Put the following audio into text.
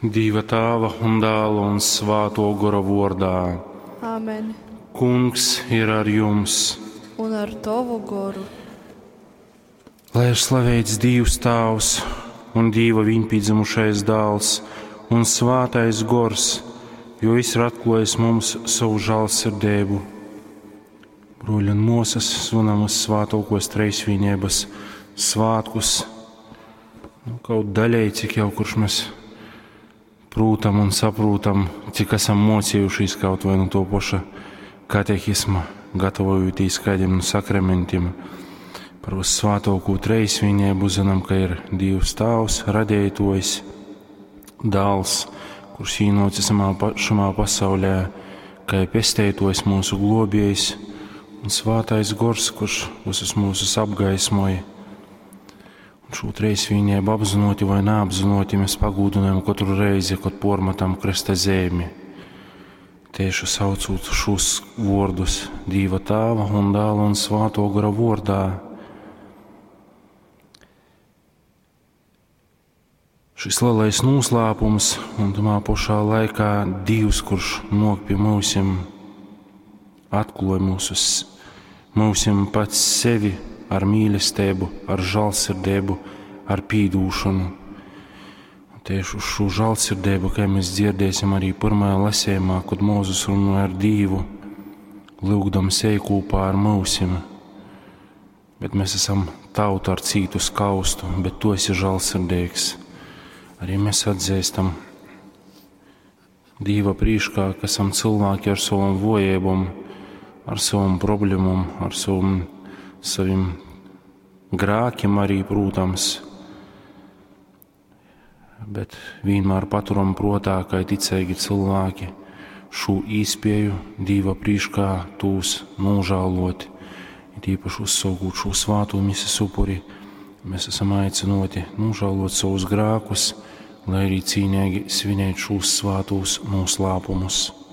Dieva Tēva un Dēla un Svēto Gara vārdā. Āmen. Kungs ir ar jums. Un ar tavu goru. Lai ir slavēts Dievs Tēvs un Dieva viņpiedzimušais Dēls un Svētais Gors, jo Viņš ir atklājis mums savu žēlsirdību. Broļi un mūsas svinam uz svētākos trejsvienības svētkus. Kaut daļai, cik jau kurš mēs prūtam un saprūtam, cik esam mocījušies kaut vai no to paša katehisma, gatavojoties kādiem sakramentiem. Par uz svētāko trejsvienību zinām, ka ir Dievs Tēvs, radētojs, Dēls, kurš īnocis šamā pasaulē, kā ir pestētojs mūsu globējs, un Svētais Gors, kurš visus mūsus apgaismoja. Un šo trejsvienību apzinoti vai neapzinoti mēs pagūdinām katru reizi, kad pormatam krista zemi. Tieši saucot šos vārdus Dieva Tēva un Dēla un Svēto Gara vārdā. Šis lielais noslēpums un tamā pašā laikā Dievs, kurš nāk pie mūsim, atklāja mūsim pats sevi ar mīlestību, ar žēlsirdību, ar pīdūšanu. Un tieši uz šo žēlsirdību, kā mēs dzirdēsim arī pirmajā lasījumā, kad Mūzes runāja ar Dievu, lūgdams ej kopā ar mūsim. Bet mēs esam tauta ar cītu skaustu, bet tu esi žēlsirdīgs. Arī mēs atzīstam Dieva priekšā, ka esam cilvēki ar savam vojībam, ar savam problēmām, ar saviem grākiem arī, protams. Bet vienmēr paturam protā, ka ticīgi cilvēki šo īspēju Dieva priekšā tūs nožēloti. Tīpaši uzsaugot šo svāto mises upuri, mēs esam aicinoti nožēlot savus grākus, lai arī cīnīgi svinēt šos svātos noslēpumus.